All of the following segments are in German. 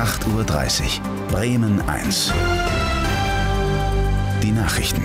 8:30 Uhr. Bremen 1. Die Nachrichten.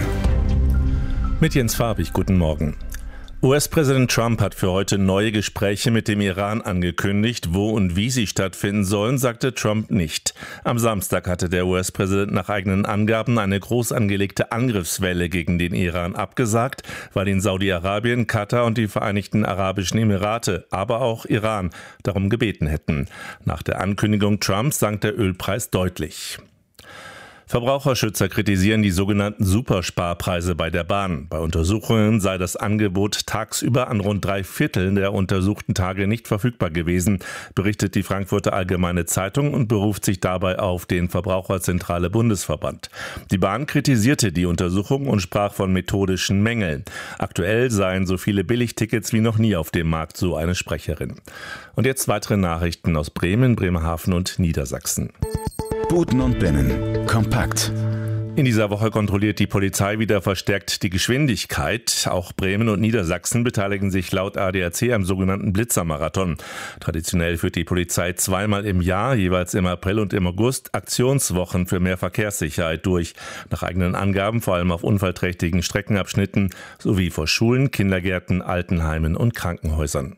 Mit Jens Farbig, guten Morgen. US-Präsident Trump hat für heute neue Gespräche mit dem Iran angekündigt. Wo und wie sie stattfinden sollen, sagte Trump nicht. Am Samstag hatte der US-Präsident nach eigenen Angaben eine groß angelegte Angriffswelle gegen den Iran abgesagt, weil ihn Saudi-Arabien, Katar und die Vereinigten Arabischen Emirate, aber auch Iran darum gebeten hätten. Nach der Ankündigung Trumps sank der Ölpreis deutlich. Verbraucherschützer kritisieren die sogenannten Supersparpreise bei der Bahn. Bei Untersuchungen sei das Angebot tagsüber an rund 3/4 der untersuchten Tage nicht verfügbar gewesen, berichtet die Frankfurter Allgemeine Zeitung und beruft sich dabei auf den Verbraucherzentrale Bundesverband. Die Bahn kritisierte die Untersuchung und sprach von methodischen Mängeln. Aktuell seien so viele Billigtickets wie noch nie auf dem Markt, so eine Sprecherin. Und jetzt weitere Nachrichten aus Bremen, Bremerhaven und Niedersachsen. Buten und Binnen. Kompakt. In dieser Woche kontrolliert die Polizei wieder verstärkt die Geschwindigkeit. Auch Bremen und Niedersachsen beteiligen sich laut ADAC am sogenannten Blitzermarathon. Traditionell führt die Polizei zweimal im Jahr, jeweils im April und im August, Aktionswochen für mehr Verkehrssicherheit durch. Nach eigenen Angaben vor allem auf unfallträchtigen Streckenabschnitten sowie vor Schulen, Kindergärten, Altenheimen und Krankenhäusern.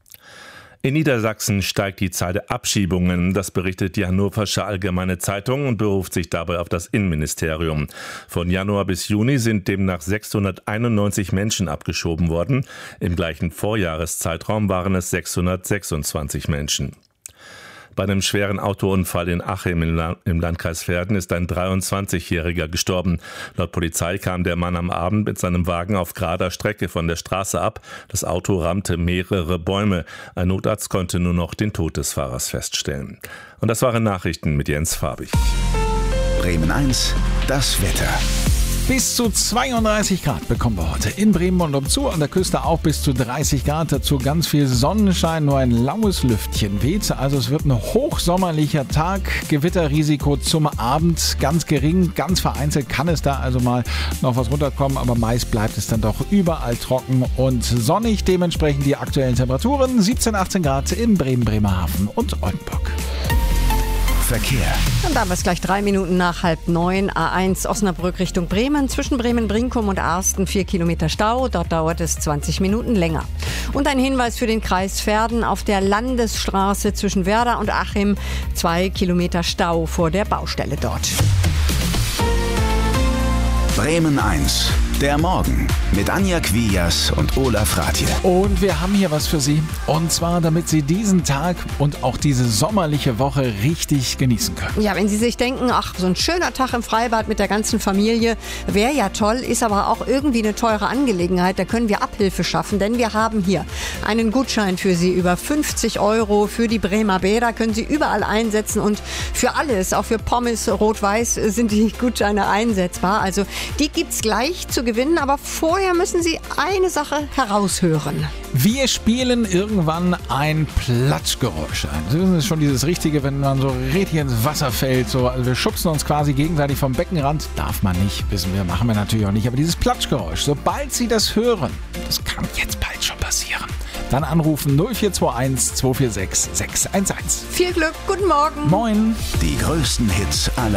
In Niedersachsen steigt die Zahl der Abschiebungen. Das berichtet die Hannoversche Allgemeine Zeitung und beruft sich dabei auf das Innenministerium. Von Januar bis Juni sind demnach 691 Menschen abgeschoben worden. Im gleichen Vorjahreszeitraum waren es 626 Menschen. Bei einem schweren Autounfall in Achim im Landkreis Verden ist ein 23-Jähriger gestorben. Laut Polizei kam der Mann am Abend mit seinem Wagen auf gerader Strecke von der Straße ab. Das Auto rammte mehrere Bäume. Ein Notarzt konnte nur noch den Tod des Fahrers feststellen. Und das waren Nachrichten mit Jens Farbig. Bremen 1, das Wetter. Bis zu 32 Grad bekommen wir heute in Bremen und umzu, an der Küste auch bis zu 30 Grad, dazu ganz viel Sonnenschein, nur ein laues Lüftchen weht, also es wird ein hochsommerlicher Tag, Gewitterrisiko zum Abend ganz gering, ganz vereinzelt kann es da also mal noch was runterkommen, aber meist bleibt es dann doch überall trocken und sonnig, dementsprechend die aktuellen Temperaturen 17, 18 Grad in Bremen, Bremerhaven und Oldenburg. Verkehr. Und da haben wir es gleich 3 Minuten nach 8:30. A1 Osnabrück Richtung Bremen. Zwischen Bremen-Brinkum und Arsten 4 Kilometer Stau. Dort dauert es 20 Minuten länger. Und ein Hinweis für den Kreis Verden. Auf der Landesstraße zwischen Werder und Achim 2 Kilometer Stau vor der Baustelle dort. Bremen 1, der Morgen mit Anja Quijas und Olaf Rathje. Und wir haben hier was für Sie. Und zwar, damit Sie diesen Tag und auch diese sommerliche Woche richtig genießen können. Ja, wenn Sie sich denken, ach, so ein schöner Tag im Freibad mit der ganzen Familie wäre ja toll, ist aber auch irgendwie eine teure Angelegenheit. Da können wir Abhilfe schaffen, denn wir haben hier einen Gutschein für Sie über 50 € für die Bremer Bäder. Können Sie überall einsetzen und für alles, auch für Pommes Rot-Weiß, sind die Gutscheine einsetzbar. Also die gibt's gleich zu gewinnen, aber vorher müssen Sie eine Sache heraushören. Wir spielen irgendwann ein Platschgeräusch ein. Sie wissen, das ist schon dieses Richtige, wenn man so richtig ins Wasser fällt. So, also wir schubsen uns quasi gegenseitig vom Beckenrand. Darf man nicht, wissen wir, machen wir natürlich auch nicht. Aber dieses Platschgeräusch, sobald Sie das hören, das kann jetzt bald schon passieren, dann anrufen 0421 246 611. Viel Glück, guten Morgen. Moin. Die größten Hits aller